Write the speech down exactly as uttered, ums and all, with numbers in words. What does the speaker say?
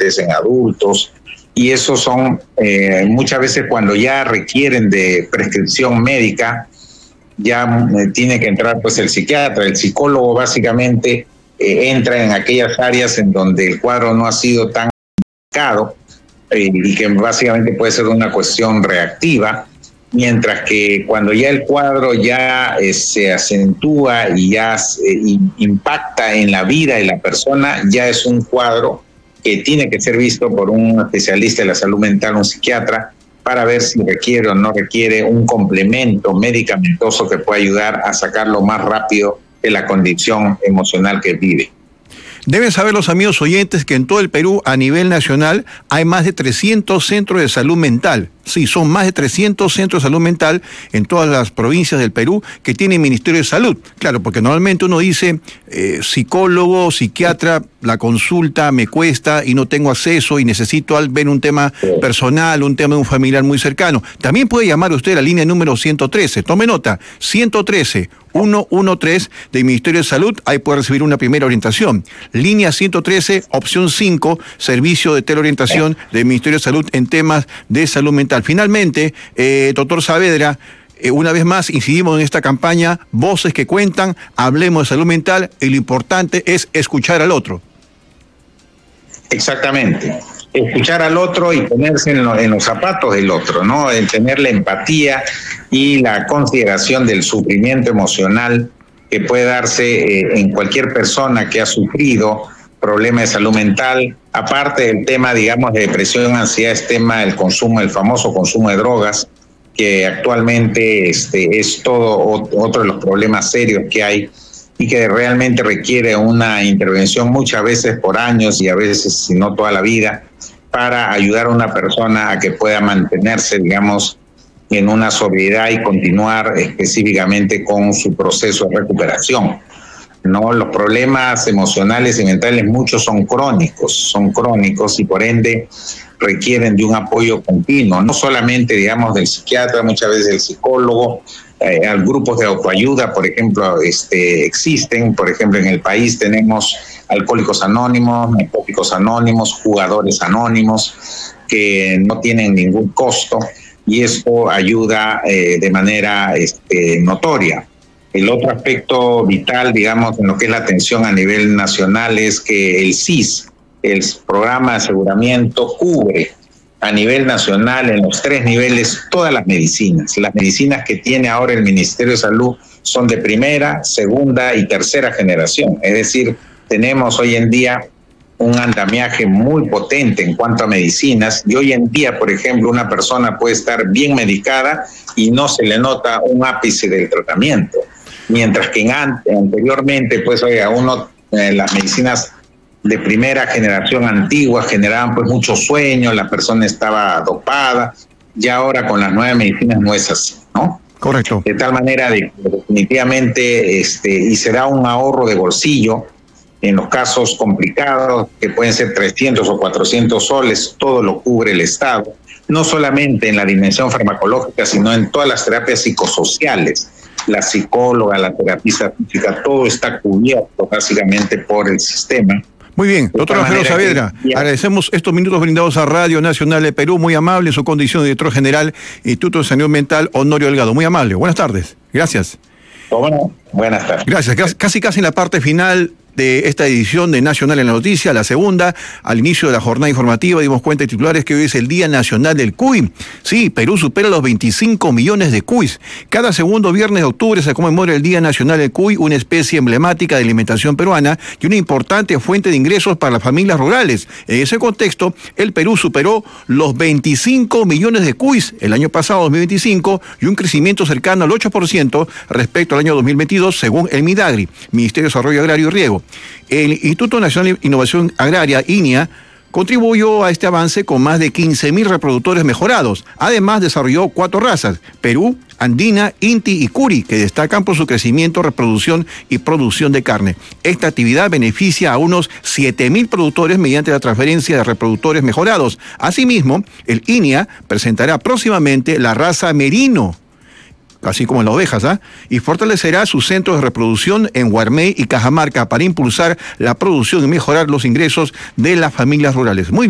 adolescentes, en adultos, y esos son eh, muchas veces cuando ya requieren de prescripción médica, ya eh, tiene que entrar pues el psiquiatra. El psicólogo básicamente eh, entra en aquellas áreas en donde el cuadro no ha sido tan marcado eh, y que básicamente puede ser una cuestión reactiva, mientras que cuando ya el cuadro ya eh, se acentúa y ya eh, impacta en la vida de la persona, ya es un cuadro que tiene que ser visto por un especialista de la salud mental, un psiquiatra, para ver si requiere o no requiere un complemento medicamentoso que pueda ayudar a sacarlo más rápido de la condición emocional que vive. Deben saber los amigos oyentes que en todo el Perú, a nivel nacional, hay más de trescientos centros de salud mental. Sí, son más de trescientos centros de salud mental en todas las provincias del Perú que tienen Ministerio de Salud. Claro, porque normalmente uno dice, eh, psicólogo, psiquiatra, la consulta me cuesta y no tengo acceso y necesito ver un tema personal, un tema de un familiar muy cercano. También puede llamar usted a la línea número ciento trece. Tome nota, ciento trece, ciento trece del Ministerio de Salud, ahí puede recibir una primera orientación. Línea ciento trece, opción cinco, servicio de teleorientación del Ministerio de Salud en temas de salud mental. Finalmente, eh, doctor Saavedra, eh, una vez más incidimos en esta campaña, voces que cuentan, hablemos de salud mental y lo importante es escuchar al otro. Exactamente, escuchar al otro y ponerse en, lo, en los zapatos del otro, ¿no? El tener la empatía y la consideración del sufrimiento emocional que puede darse eh, en cualquier persona que ha sufrido problemas de salud mental. Aparte del tema, digamos, de depresión, ansiedad, es tema del consumo, el famoso consumo de drogas, que actualmente este, es todo otro de los problemas serios que hay y que realmente requiere una intervención muchas veces por años y a veces, si no toda la vida, para ayudar a una persona a que pueda mantenerse, digamos, en una sobriedad y continuar específicamente con su proceso de recuperación. No, los problemas emocionales y mentales muchos son crónicos, son crónicos y por ende requieren de un apoyo continuo, no solamente, digamos, del psiquiatra, muchas veces del psicólogo, eh, grupos de autoayuda, por ejemplo, este, existen, por ejemplo, en el país tenemos Alcohólicos Anónimos, Narcóticos Anónimos, Jugadores Anónimos, que no tienen ningún costo y esto ayuda eh, de manera este, notoria. El otro aspecto vital, digamos, en lo que es la atención a nivel nacional es que el S I S, el Programa de Aseguramiento, cubre a nivel nacional en los tres niveles todas las medicinas. Las medicinas que tiene ahora el Ministerio de Salud son de primera, segunda y tercera generación. Es decir, tenemos hoy en día un andamiaje muy potente en cuanto a medicinas y hoy en día, por ejemplo, una persona puede estar bien medicada y no se le nota un ápice del tratamiento. Mientras que en anteriormente, pues, oiga, uno, eh, las medicinas de primera generación antigua generaban pues mucho sueño, la persona estaba dopada, y ahora con las nuevas medicinas no es así, ¿no? Correcto. De tal manera de que definitivamente, este, y será un ahorro de bolsillo en los casos complicados, que pueden ser trescientos o cuatrocientos soles, todo lo cubre el Estado, no solamente en la dimensión farmacológica, sino en todas las terapias psicosociales. La psicóloga, la terapista física, todo está cubierto básicamente por el sistema. Muy bien, doctor Alfredo Saavedra, que... agradecemos estos minutos brindados a Radio Nacional de Perú, muy amable en su condición de director general, Instituto de Salud Mental, Honorio Delgado, muy amable, buenas tardes, gracias. Bueno, buenas tardes. Gracias, casi casi en la parte final de esta edición de Nacional en la Noticia, la segunda, al inicio de la jornada informativa, dimos cuenta de titulares que hoy es el Día Nacional del Cuy. Sí, Perú supera los veinticinco millones de cuys. Cada segundo viernes de octubre se conmemora el Día Nacional del Cuy, una especie emblemática de alimentación peruana y una importante fuente de ingresos para las familias rurales. En ese contexto, el Perú superó los veinticinco millones de cuys el año pasado, dos mil veinticinco, y un crecimiento cercano al ocho por ciento respecto al año dos mil veintidós, según el MIDAGRI, Ministerio de Desarrollo Agrario y Riego. El Instituto Nacional de Innovación Agraria, I N I A, contribuyó a este avance con más de quince mil reproductores mejorados. Además, desarrolló cuatro razas, Perú, Andina, Inti y Curi, que destacan por su crecimiento, reproducción y producción de carne. Esta actividad beneficia a unos siete mil productores mediante la transferencia de reproductores mejorados. Asimismo, el I N I A presentará próximamente la raza Merino, así como en las ovejas, ¿ah? y fortalecerá sus centros de reproducción en Guarmey y Cajamarca para impulsar la producción y mejorar los ingresos de las familias rurales. Muy bien.